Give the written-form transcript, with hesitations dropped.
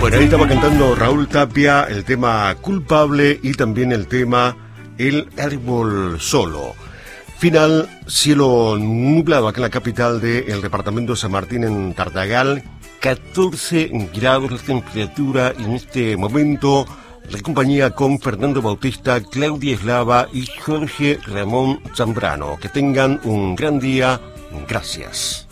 Bueno, ahí estaba cantando Raúl Tapia el tema Culpable y también el tema El árbol solo. Final, cielo nublado acá en la capital del departamento de San Martín, en Tartagal. 14 grados la temperatura en este momento. La compañía con Fernando Bautista, Claudia Eslava y Jorge Ramón Zambrano. Que tengan un gran día. Gracias.